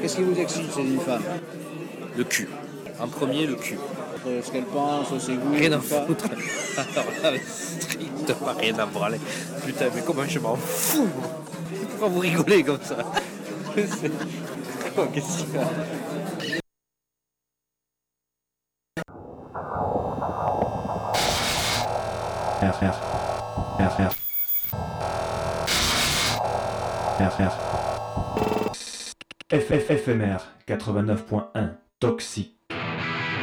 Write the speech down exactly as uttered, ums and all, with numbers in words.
Qu'est-ce qui vous excite chez une femme? Le cul. En premier, le cul. Euh, Ce qu'elle pense, ses goûts, Rien à tout ça. foutre. Alors là, strictement rien à branler. Putain, mais comment je m'en fous? Pourquoi vous rigolez comme ça? C'est... Oh, qu'est-ce qu'il y a? R R R R R R F F F M R quatre-vingt-neuf point un Toxique.